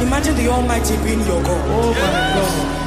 imagine the Almighty being your God. Oh my God.